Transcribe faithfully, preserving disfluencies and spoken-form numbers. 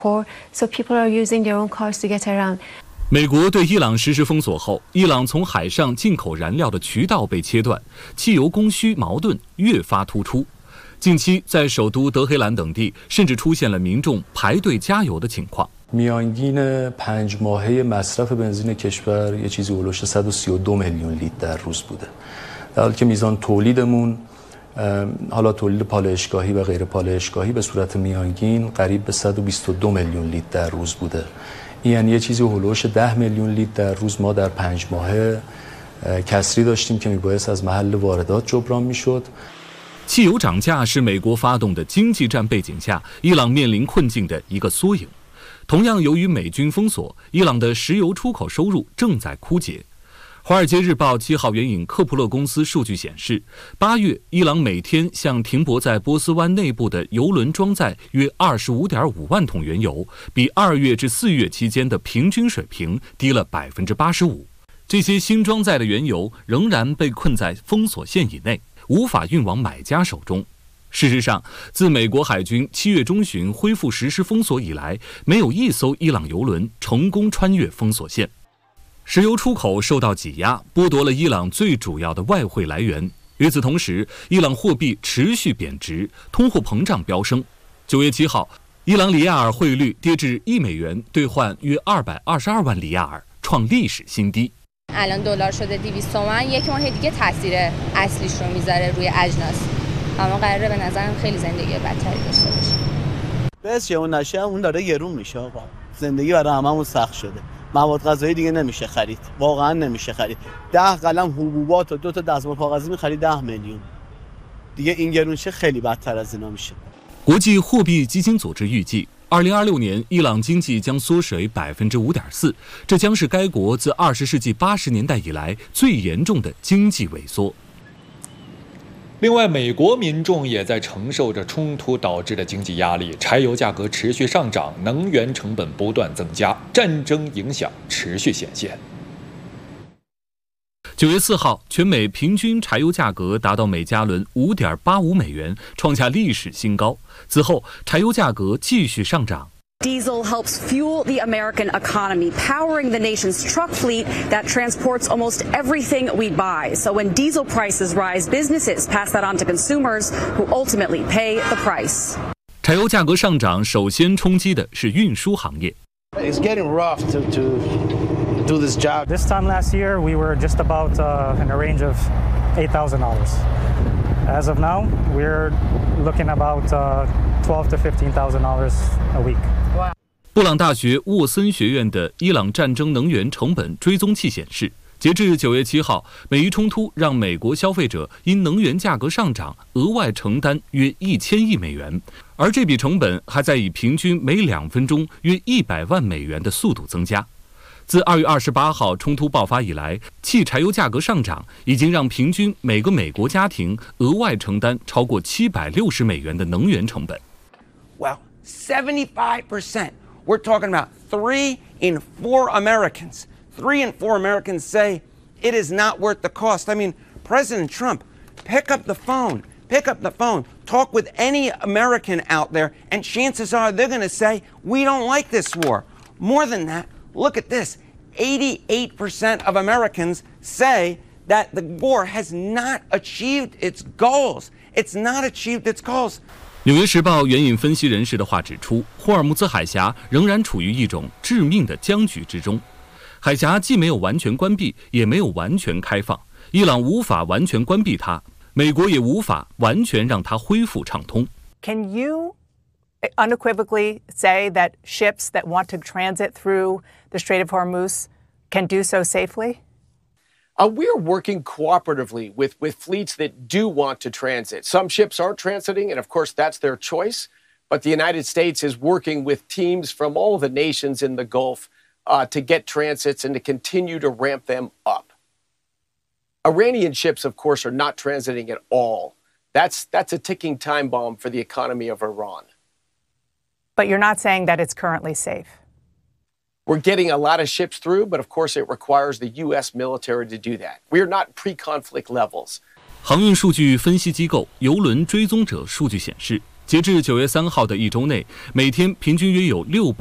So people are using their own cars to get around. 美国对伊朗实施封锁后，伊朗从海上进口燃料的渠道被切断，汽油供需矛盾越发突出。近期，在首都德黑兰等地，甚至出现了民众排队加油的情况。 میانگین پنج ماهه مصرف بنزین کشور یه چیزی هولوش صد و سی و دو میلیون لیتر در روز بوده. در حالی که میزان تولیدمون حالا تولید پالایشگاهی و غیر پالایشگاهی به صورت میانگین قریب به صد و بیست و دو میلیون لیتر در روز بوده. این یعنی یه چیزی هولوش ده میلیون لیتر در روز ما در پنج ماهه کسری داشتیم که میبایست از محل واردات جبران میشد. 汽油涨价是美国发动的经济战背景下，伊朗面临困境的一个缩影。同样，由于美军封锁，伊朗的石油出口收入正在枯竭。《华尔街日报》七号援引克普勒公司数据显示，八月伊朗每天向停泊在波斯湾内部的油轮装载约二十五点五万桶原油，比二月至四月期间的平均水平低了百分之八十五。这些新装载的原油仍然被困在封锁线以内，无法运往买家手中。事实上，自美国海军七月中旬恢复实施封锁以来，没有一艘伊朗油轮成功穿越封锁线。石油出口受到挤压，剥夺了伊朗最主要的外汇来源。与此同时，伊朗货币持续贬值，通货膨胀飙升。九月七号，伊朗里亚尔汇率跌至一美元兑换约二百二十二万里亚尔，创历史新低。 الان دلار شده دویست تومان یک ماه دیگه تاثیر اصلیش رو میذاره روی اجناس. اما قراره به نظرم خیلی زندگی بدتری داشته باشه. بس اون نشه اون داره گرون میشه آقا. زندگی برای هممون سخت شده. مواد غذایی دیگه نمیشه خرید. واقعا نمیشه خرید. ده قلم حبوبات و دو تا دستمال کاغذی میخرید ده میلیون. دیگه این گرون شه خیلی بدتر از اینا میشه. 国际货币基金组织预计，二零二六年伊朗经济将缩水百分之五点四，这将是该国自二十世纪八十年代以来最严重的经济萎缩。 另外，美国民众也在承受着冲突导致的经济压力，柴油价格持续上涨，能源成本不断增加，战争影响持续显现。 九月四号，全美平均柴油价格达到每加仑五点八五美元，创下历史新高。此后，柴油价格继续上涨。 Diesel helps fuel the American economy, powering the nation's truck fleet that transports almost everything we buy. So when diesel prices rise, businesses pass that on to consumers who ultimately pay the price. 柴油价格上涨，首先冲击的是运输行业。 It's getting rough to to do this job. This time last year, we were just about uh, in a range of eight thousand dollars. As of now, we're looking about uh, twelve to fifteen thousand dollars a week. 布朗大学沃森学院的伊朗战争能源成本追踪器显示，截至九月七号，美伊冲突让美国消费者因能源价格上涨额外承担约一千亿美元，而这笔成本还在以平均每两分钟约一百万美元的速度增加。自二月二十八号冲突爆发以来，汽柴油价格上涨已经让平均每个美国家庭额外承担超过七百六十美元的能源成本。 Well, seventy-five percent. We're talking about three in four Americans. Three in four Americans say it is not worth the cost. I mean, President Trump, pick up the phone, pick up the phone, talk with any American out there, and chances are they're going to say, we don't like this war. More than that, look at this. eighty-eight percent of Americans say that the war has not achieved its goals. It's not achieved its goals. 纽约时报援引分析人士的话指出，霍尔木兹海峡仍然处于一种致命的僵局之中。海峡既没有完全关闭，也没有完全开放，伊朗无法完全关闭它，美国也无法完全让它恢复畅通。 Can you unequivocally say that ships that want to transit through the Strait of Hormuz can do so safely? Uh, we're working cooperatively with, with fleets that do want to transit. Some ships are transiting, and of course, that's their choice. But the United States is working with teams from all the nations in the Gulf uh, to get transits and to continue to ramp them up. Iranian ships, of course, are not transiting at all. That's, that's a ticking time bomb for the economy of Iran. But you're not saying that it's currently safe. We're getting a lot of ships through, but of course it requires the U S military to do that. We are not pre-conflict levels. 航运数据分析机构邮轮追踪者数据显示， 截至九月三号的一周内，每天平均约有六百。